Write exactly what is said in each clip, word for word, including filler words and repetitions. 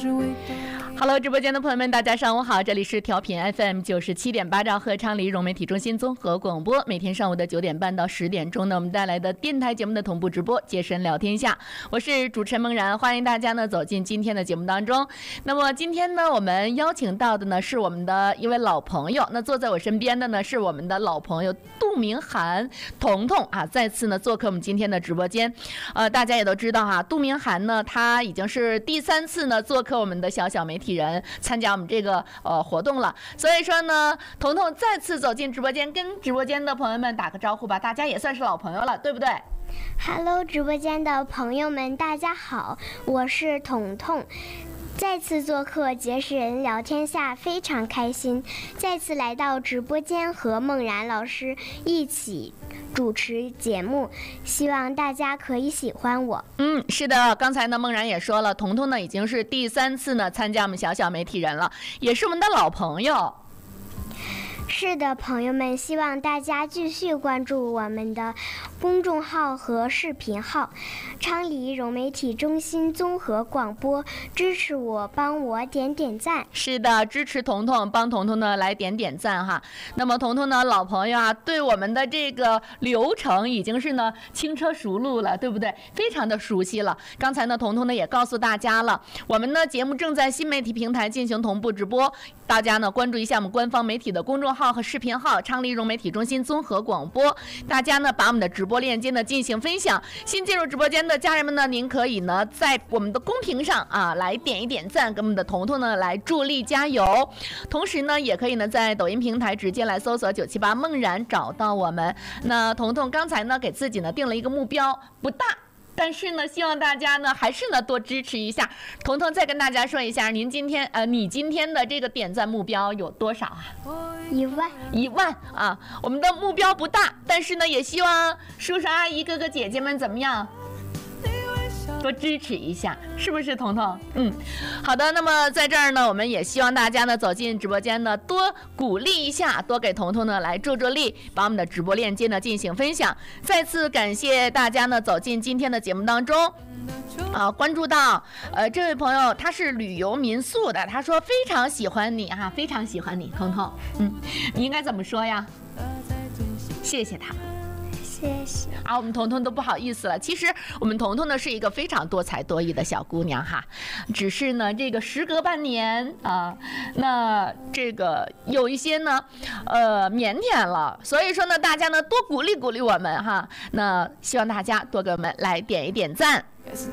Hello， 直播间的朋友们，大家上午好，这里是调频 F M 九十七点八兆赫昌黎融媒体中心综合广播，每天上午的九点半到十点钟呢，我们带来的电台节目的同步直播，接神聊天下，我是主持人梦然，欢迎大家呢走进今天的节目当中。那么今天呢，我们邀请到的呢是我们的一位老朋友，那坐在我身边的呢是我们的老朋友杜明涵彤彤啊，再次呢做客我们今天的直播间。呃，大家也都知道哈，杜明涵呢，他已经是第三次呢做客我们的小小媒体人，参加我们这个呃活动了。所以说呢，彤彤再次走进直播间，跟直播间的朋友们打个招呼吧，大家也算是老朋友了，对不对？ Hello， 直播间的朋友们，大家好，我是彤彤。再次做客结识人聊天下，非常开心。再次来到直播间和梦然老师一起主持节目，希望大家可以喜欢我。 嗯，是的，刚才呢梦然也说了，彤彤呢已经是第三次呢参加我们小小媒体人了，也是我们的老朋友。 是的，朋友们，希望大家继续关注我们的公众号和视频号昌黎融媒体中心综合广播，支持我，帮我点点赞。 是的，支持彤彤，帮彤彤呢来点点赞哈。那么彤彤呢，老朋友啊，对我们的这个流程已经是呢轻车熟路了，对不对？非常的熟悉了。刚才呢，彤彤呢也告诉大家了，我们呢节目正在新媒体平台进行同步直播，大家呢关注一下我们官方媒体的公众号和视频号昌黎融媒体中心综合广播，大家呢把我们的直播链接呢进行分享。新进入直播间的家人们呢，您可以呢在我们的公屏上啊来点一点赞，给我们的彤彤呢来助力加油。同时呢，也可以呢在抖音平台直接来搜索九七八梦然找到我们。那彤彤刚才呢给自己呢定了一个目标，不大。但是呢，希望大家呢还是呢多支持一下。彤彤再跟大家说一下，您今天呃，你今天的这个点赞目标有多少啊？ 一万， 一万啊！我们的目标不大，但是呢，也希望叔叔阿姨、哥哥姐姐们怎么样？多支持一下，是不是彤彤？嗯，好的。那么在这儿呢，我们也希望大家呢走进直播间呢，多鼓励一下，多给彤彤呢来助助力，把我们的直播链接呢进行分享。再次感谢大家呢走进今天的节目当中。啊，关注到呃这位朋友，他是旅游民宿的，他说非常喜欢你哈、啊，非常喜欢你，彤彤。嗯，你应该怎么说呀？谢谢他。 谢谢啊，我们彤彤都不好意思了。其实我们彤彤呢是一个非常多才多艺的小姑娘哈，只是呢这个时隔半年啊，那这个有一些呢呃腼腆了，所以说呢大家呢多鼓励鼓励我们哈。那希望大家多给我们来点一点赞。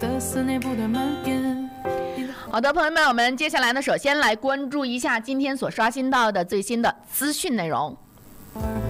好的，朋友们，我们接下来呢首先来关注一下今天所刷新到的最新的资讯内容。